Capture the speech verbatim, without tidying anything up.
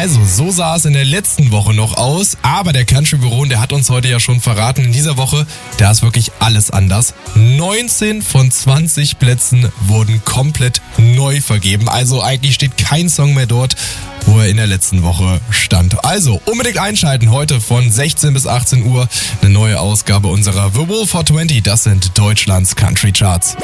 Also, so sah es in der letzten Woche noch aus, aber der Country Baron, der hat uns heute ja schon verraten, in dieser Woche, da ist wirklich alles anders. neunzehn von zwanzig Plätzen wurden komplett neu vergeben, also eigentlich steht kein Song mehr dort, wo er in der letzten Woche stand. Also, unbedingt einschalten, heute von sechzehn bis achtzehn Uhr, eine neue Ausgabe unserer The Wolf Hot zwanzig, das sind Deutschlands Country Charts.